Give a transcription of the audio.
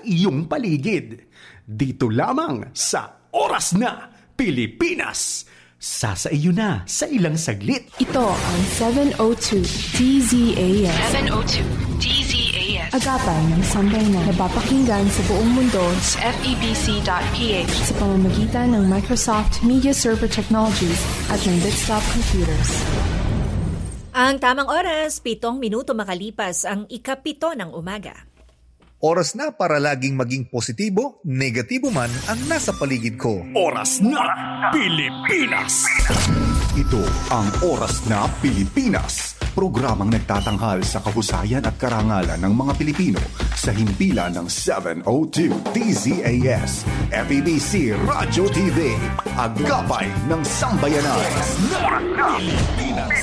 iyong paligid. Dito lamang sa Oras na Pilipinas. Sasa iyo na sa ilang saglit. Ito ang 702 DZAS. 702 DZAS. Agapay ng sambayanan. Napapakinggan sa buong mundo sa FEBC.ph sa pamamagitan ng Microsoft Media Server Technologies at ng Bitstop Computers. Ang tamang oras, 7 minuto makalipas ang 7 ng umaga. Oras na para laging maging positibo, negatibo man ang nasa paligid ko. Oras na Pilipinas. Ito ang Oras na Pilipinas. Programang nagtatanghal sa kahusayan at karangalan ng mga Pilipino sa himpilan ng 702 DZAS, FEBC Radio TV, Agapay ng Sambayanan. Oras na Pilipinas.